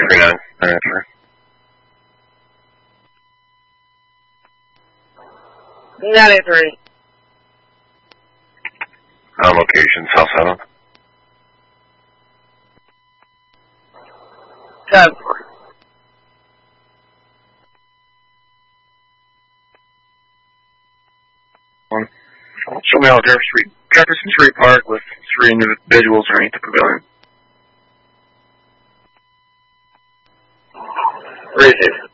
939. .983. Location, South 7th. Code. Show me all Jefferson Street Park with 3 individuals underneath the pavilion. Receive.